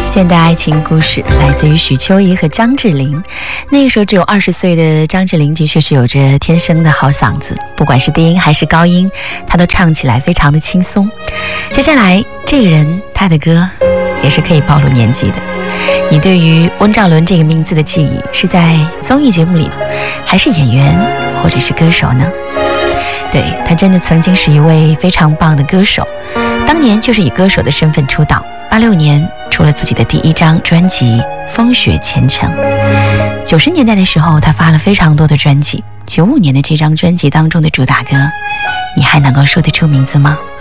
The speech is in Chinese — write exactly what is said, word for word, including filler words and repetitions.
现代爱情故事来自于许秋怡和张智霖。那个时候只有二十岁的张智霖的确是有着天生的好嗓子，不管是低音还是高音，他都唱起来非常的轻松。接下来这个人，他的歌也是可以暴露年纪的。你对于温兆伦这个名字的记忆是在综艺节目里，还是演员，或者是歌手呢？对，他真的曾经是一位非常棒的歌手，当年就是以歌手的身份出道，八六年出了自己的第一张专辑《风雪前程》。九十年代的时候，他发了非常多的专辑。九五年的这张专辑当中的主打歌，你还能够说得出名字吗？